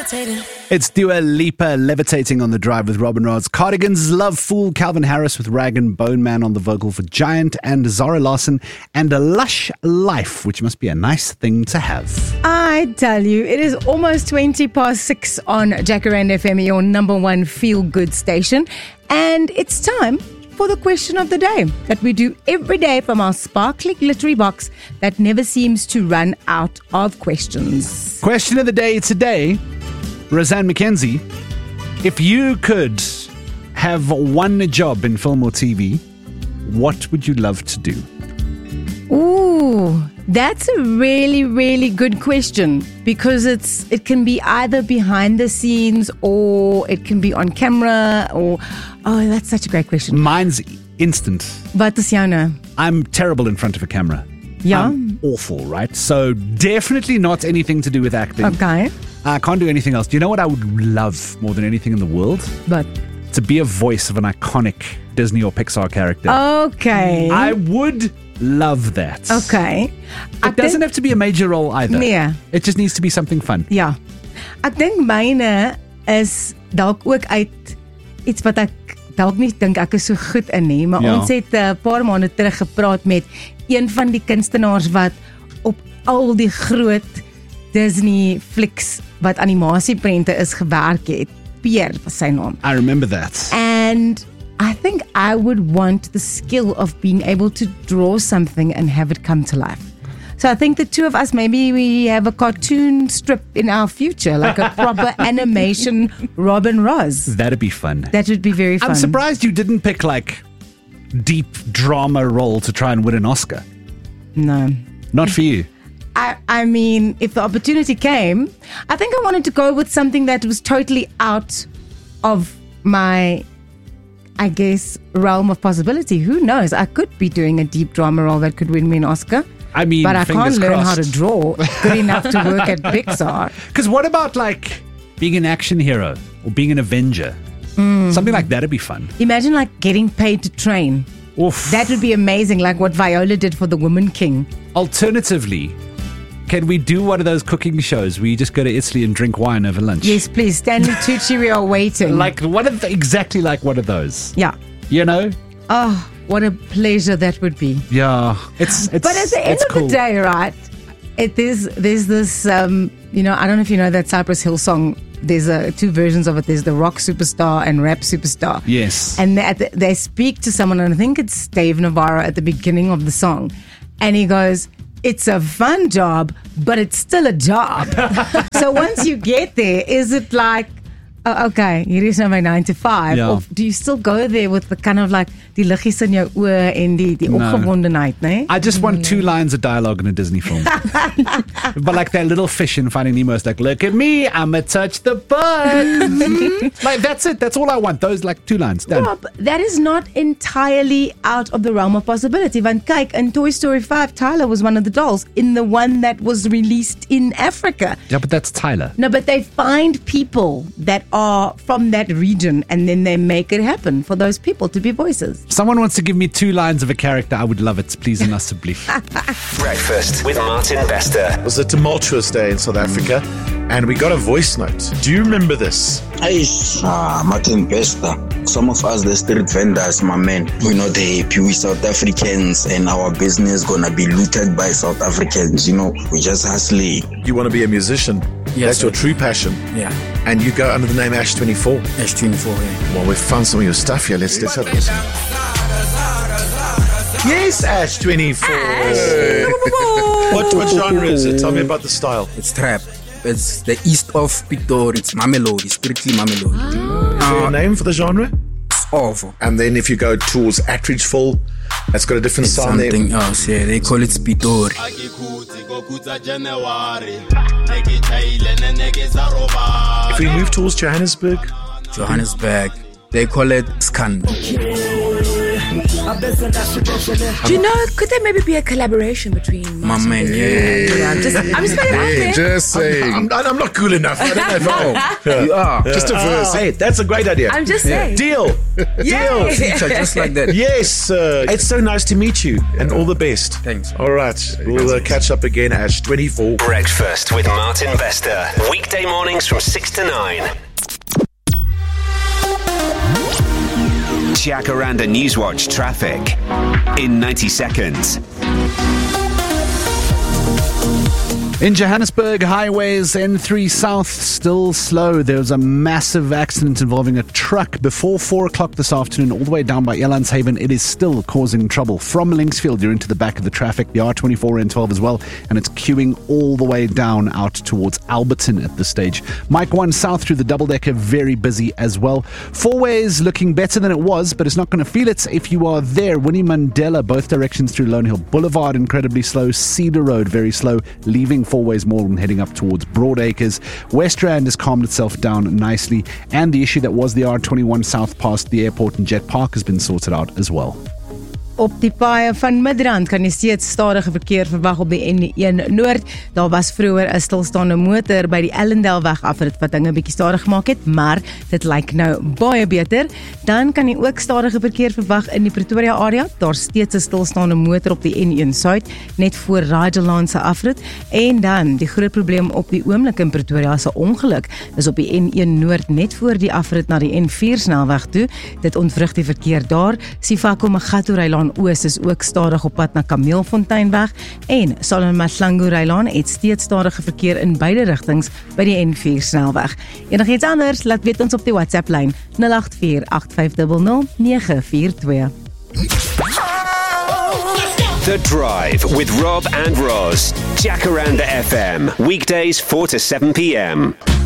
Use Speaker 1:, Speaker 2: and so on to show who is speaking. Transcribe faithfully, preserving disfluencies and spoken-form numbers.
Speaker 1: levitating.
Speaker 2: It's Dua Lipa, Levitating on the Drive with Robin Rods. Cardigans, Love Fool, Calvin Harris with Rag and Bone Man on the vocal for Giant, and Zara Larsson and A Lush Life, which must be a nice thing to have.
Speaker 3: I tell you, it is almost twenty past six on Jacaranda F M, your number one feel-good station. And it's time for the question of the day that we do every day from our sparkly glittery box that never seems to run out of questions.
Speaker 2: Question of the day today, Roseanne McKenzie, if you could have one job in film or T V, what would you love to do?
Speaker 3: Ooh, that's a really, really good question, because it's it can be either behind the scenes or it can be on camera or... Oh, that's such a great question.
Speaker 2: Mine's instant.
Speaker 3: Wat is jou nou?
Speaker 2: I'm terrible in front of a camera.
Speaker 3: Yeah?
Speaker 2: I'm awful, right? So definitely not anything to do with acting.
Speaker 3: Okay.
Speaker 2: I can't do anything else. Do you know what I would love more than anything in the world?
Speaker 3: But...
Speaker 2: to be a voice of an iconic Disney or Pixar character.
Speaker 3: Okay.
Speaker 2: I would love that.
Speaker 3: Okay.
Speaker 2: It doesn't have to be a major role either.
Speaker 3: Nee.
Speaker 2: It just needs to be something fun.
Speaker 3: Ja. Ek dink myne is dalk ook uit iets wat ek dalk nie dink ek is so goed in nie, maar
Speaker 2: Ja.
Speaker 3: ons het 'n paar maande terug gepraat met een van die kunstenaars wat op al die groot Disney flicks wat animasieprente is gewerk het. Pierre was sy naam.
Speaker 2: I remember that.
Speaker 3: And I think I would want the skill of being able to draw something and have it come to life. So I think the two of us, maybe we have a cartoon strip in our future, like a proper animation Robin Ross.
Speaker 2: That'd be fun.
Speaker 3: That would be very fun.
Speaker 2: I'm surprised you didn't pick like deep drama role to try and win an Oscar.
Speaker 3: No.
Speaker 2: Not for you.
Speaker 3: I, I mean, if the opportunity came, I think I wanted to go with something that was totally out of my, I guess, realm of possibility. Who knows? I could be doing a deep drama role that could win me an Oscar.
Speaker 2: I mean,
Speaker 3: but I
Speaker 2: fingers
Speaker 3: can't learn how to
Speaker 2: crossed.
Speaker 3: draw good enough to work at Pixar.
Speaker 2: Because what about like being an action hero or being an Avenger?
Speaker 3: Mm.
Speaker 2: Something like that'd be fun.
Speaker 3: Imagine like getting paid to train.
Speaker 2: Oof.
Speaker 3: That would be amazing, like what Viola did for the Woman King.
Speaker 2: Alternatively, can we do one of those cooking shows where you just go to Italy and drink wine over lunch?
Speaker 3: Yes, please. Stanley Tucci, we are waiting.
Speaker 2: Like one of the, exactly like one of those.
Speaker 3: Yeah.
Speaker 2: You know?
Speaker 3: Oh, what a pleasure that would be.
Speaker 2: Yeah. It's it's
Speaker 3: But at the end
Speaker 2: it's
Speaker 3: of
Speaker 2: cool.
Speaker 3: the day, right, it is, there's this, um, you know, I don't know if you know that Cypress Hill song. There's a, two versions of it. There's the rock superstar and rap superstar.
Speaker 2: Yes.
Speaker 3: And they, they speak to someone, and I think it's Dave Navarro at the beginning of the song. And he goes, it's a fun job, but it's still a job. So once you get there, is it like, oh, okay, hier is nou my nine to five?
Speaker 2: Ja.
Speaker 3: Or do you still go there with the kind of like die liggies in jou oë en die, die
Speaker 2: No.
Speaker 3: opgewondenheid, né?
Speaker 2: I just want two lines of dialogue in a Disney film. But like that little fish in Finding Nemo is like, look at me, I'ma touch the bug. Like that's it. That's all I want. Those like two lines. Done.
Speaker 3: Rob, that is not entirely out of the realm of possibility. Want kyk, in Toy Story five, Tyler was one of the dolls in the one that was released in Africa.
Speaker 2: Yeah, but that's Tyler.
Speaker 3: No, but they find people that are from that region and then they make it happen for those people to be voices.
Speaker 2: Someone wants to give me two lines of a character. I would love it. Please and asseblief.
Speaker 4: Breakfast with Martin Bester.
Speaker 5: It was a tumultuous day in South Africa, and we got a voice note. Do you remember this?
Speaker 6: Hey, ah, Martin Bester. Some of us, the street vendors, my man, we're not happy. We South Africans, and our business gonna be looted by South Africans. You know, we just hustling.
Speaker 5: You want to be a musician.
Speaker 7: Yes,
Speaker 5: That's your
Speaker 7: sir.
Speaker 5: true passion.
Speaker 7: Yeah,
Speaker 5: And you go under the name Ash twenty-four.
Speaker 7: Ash twenty-four, yeah.
Speaker 5: Well, we've found some of your stuff here. Let's let's have a listen. Yes, Ash twenty-four. What what genre is it? Tell me about the style.
Speaker 7: It's trap. It's the east of Pretoria. It's Mamelodi, strictly Mamelodi.
Speaker 5: Is there a name for the genre?
Speaker 7: It's awful.
Speaker 5: And then if you go towards Attridgeville, that's got a different
Speaker 7: It's
Speaker 5: sound there.
Speaker 7: something else, yeah. They call it Pitori.
Speaker 5: If we move towards Johannesburg,
Speaker 7: Johannesburg. They call it Skand.
Speaker 1: Do you know, could there maybe be a collaboration between
Speaker 7: My man, yeah.
Speaker 1: yeah, I'm just, I'm just putting it out
Speaker 8: Hey,
Speaker 1: there.
Speaker 8: just saying.
Speaker 5: I'm, I'm not cool enough. I don't know if
Speaker 7: No, you are.
Speaker 8: Just a verse.
Speaker 5: Hey, that's a great idea.
Speaker 1: I'm just saying.
Speaker 5: Deal.
Speaker 1: Yeah.
Speaker 7: Feature just like that.
Speaker 5: Yes, uh, it's so nice to meet you, and all the best.
Speaker 7: Thanks.
Speaker 5: All right, we'll uh, catch up again, Ash. twenty-four.
Speaker 4: Breakfast with Martin Bester. Weekday mornings from six to nine. Jacaranda Newswatch traffic in ninety seconds.
Speaker 2: In Johannesburg, highways N three South still slow. There was a massive accident involving a truck before four o'clock this afternoon, all the way down by Elandshaven. It is still causing trouble. From Linksfield, you're into the back of the traffic, the R twenty-four N twelve as well, and it's queuing all the way down out towards Alberton at this stage. Mike one South through the double-decker, very busy as well. Four-ways looking better than it was, but it's not going to feel it if you are there. Winnie Mandela, both directions through Lone Hill Boulevard, incredibly slow. Cedar Road, very slow, leaving Four-ways Mall and heading up towards Broadacres. West Rand has calmed itself down nicely, and the issue that was the R twenty-one South past the airport in Jet Park has been sorted out as well.
Speaker 3: Op die paaie van Midrand kan jy steeds stadige verkeer verwag op die N een Noord. Daar was vroeër 'n stilstaande motor by die Ellendale-weg afrit wat dinge bietjie stadig gemaak het, maar dit lyk nou baie beter. Dan kan jy ook stadige verkeer verwag in die Pretoria area. Daar's steeds 'n stilstaande motor op die N een Suid net voor Rajalaan se afrit. En dan die groot probleem op die oomblik in Pretoria se ongeluk is op die N een Noord net voor die afrit na die N vier snelweg toe. Dit ontwrig die verkeer daar. Sifako Magatu-Rylaan Oos is ook stadig op pad na Kameelfonteinweg en Salama-Slango-Rylaan het steeds stadige verkeer in beide rigtings by die N vier snelweg. Enigiets anders, laat weet ons op die WhatsApp-lyn nul agt vier agt vyf nul nul nege vier twee.
Speaker 4: The Drive with Rob and Roz. Jacaranda F M. Weekdays four to seven p.m.